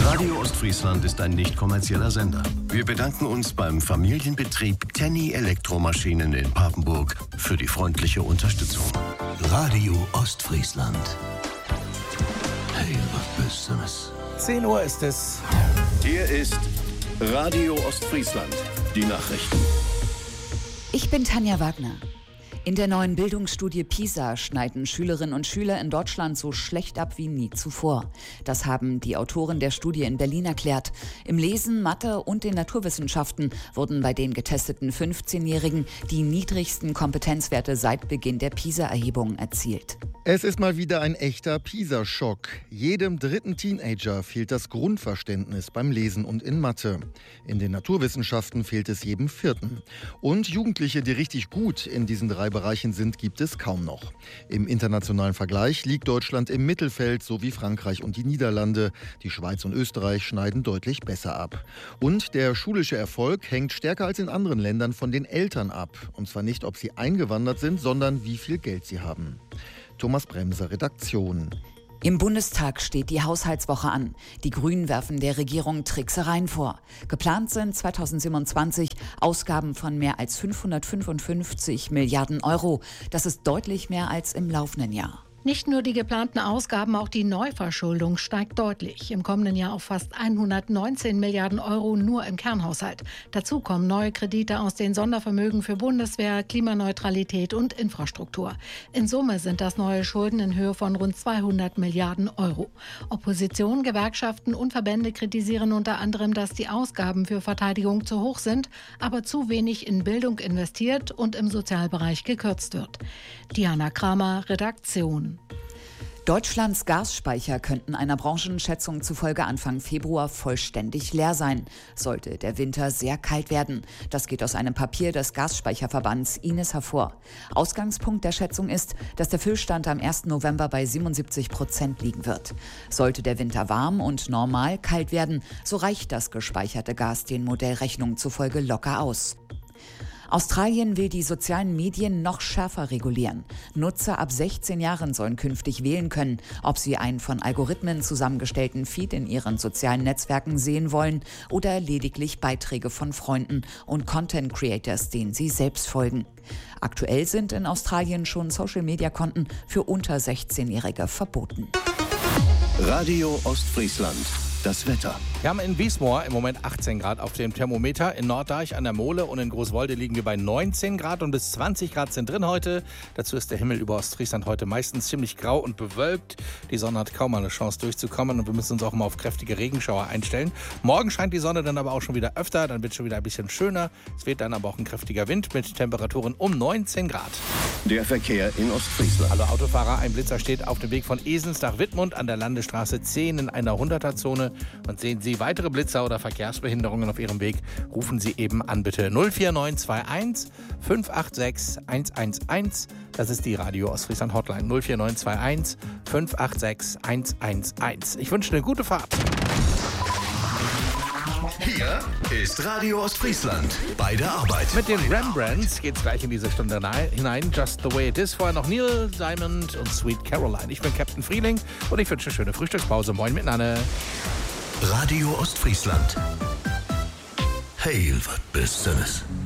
Radio Ostfriesland ist ein nicht kommerzieller Sender. Wir bedanken uns beim Familienbetrieb Tenny Elektromaschinen in Papenburg für die freundliche Unterstützung. Radio Ostfriesland. Hey, was bist du das? 10 Uhr ist es. Hier ist Radio Ostfriesland. Die Nachrichten. Ich bin Tanja Wagner. In der neuen Bildungsstudie PISA schneiden Schülerinnen und Schüler in Deutschland so schlecht ab wie nie zuvor. Das haben die Autoren der Studie in Berlin erklärt. Im Lesen, Mathe und den Naturwissenschaften wurden bei den getesteten 15-Jährigen die niedrigsten Kompetenzwerte seit Beginn der PISA-Erhebung erzielt. Es ist mal wieder ein echter PISA-Schock. Jedem dritten Teenager fehlt das Grundverständnis beim Lesen und in Mathe. In den Naturwissenschaften fehlt es jedem vierten. Und Jugendliche, die richtig gut in diesen 3 Bereichen sind, gibt es kaum noch. Im internationalen Vergleich liegt Deutschland im Mittelfeld, so wie Frankreich und die Niederlande. Die Schweiz und Österreich schneiden deutlich besser ab. Und der schulische Erfolg hängt stärker als in anderen Ländern von den Eltern ab. Und zwar nicht, ob sie eingewandert sind, sondern wie viel Geld sie haben. Thomas Bremser, Redaktion. Im Bundestag steht die Haushaltswoche an. Die Grünen werfen der Regierung Tricksereien vor. Geplant sind 2027 Ausgaben von mehr als 555 Milliarden Euro. Das ist deutlich mehr als im laufenden Jahr. Nicht nur die geplanten Ausgaben, auch die Neuverschuldung steigt deutlich. Im kommenden Jahr auf fast 119 Milliarden Euro nur im Kernhaushalt. Dazu kommen neue Kredite aus den Sondervermögen für Bundeswehr, Klimaneutralität und Infrastruktur. In Summe sind das neue Schulden in Höhe von rund 200 Milliarden Euro. Opposition, Gewerkschaften und Verbände kritisieren unter anderem, dass die Ausgaben für Verteidigung zu hoch sind, aber zu wenig in Bildung investiert und im Sozialbereich gekürzt wird. Diana Kramer, Redaktion. Deutschlands Gasspeicher könnten einer Branchenschätzung zufolge Anfang Februar vollständig leer sein, sollte der Winter sehr kalt werden. Das geht aus einem Papier des Gasspeicherverbands Ines hervor. Ausgangspunkt der Schätzung ist, dass der Füllstand am 1. November bei 77% liegen wird. Sollte der Winter warm und normal kalt werden, so reicht das gespeicherte Gas den Modellrechnungen zufolge locker aus. Australien will die sozialen Medien noch schärfer regulieren. Nutzer ab 16 Jahren sollen künftig wählen können, ob sie einen von Algorithmen zusammengestellten Feed in ihren sozialen Netzwerken sehen wollen oder lediglich Beiträge von Freunden und Content Creators, denen sie selbst folgen. Aktuell sind in Australien schon Social-Media-Konten für unter 16-Jährige verboten. Radio Ostfriesland. Das Wetter. Wir haben in Wiesmoor im Moment 18 Grad auf dem Thermometer. In Norddeich an der Mole und in Großwolde liegen wir bei 19 Grad und bis 20 Grad sind drin heute. Dazu ist der Himmel über Ostfriesland heute meistens ziemlich grau und bewölkt. Die Sonne hat kaum mal eine Chance durchzukommen und wir müssen uns auch mal auf kräftige Regenschauer einstellen. Morgen scheint die Sonne dann aber auch schon wieder öfter, dann wird es schon wieder ein bisschen schöner. Es weht dann aber auch ein kräftiger Wind mit Temperaturen um 19 Grad. Der Verkehr in Ostfriesland. Hallo Autofahrer, ein Blitzer steht auf dem Weg von Esens nach Wittmund an der Landesstraße 10 in einer 100er-Zone. Und sehen Sie weitere Blitzer oder Verkehrsbehinderungen auf Ihrem Weg, rufen Sie eben an bitte 04921 586 111. Das ist die Radio Ostfriesland Hotline 04921 586 111. Ich wünsche eine gute Fahrt. Hier ist Radio Ostfriesland bei der Arbeit. Mit den Rembrandts geht's gleich in diese Stunde hinein. Just the way it is. Vorher noch Neil Diamond und Sweet Caroline. Ich bin Captain Frieling und ich wünsche eine schöne Frühstückspause. Moin miteinander. Radio Ostfriesland. Hey, was bist du das?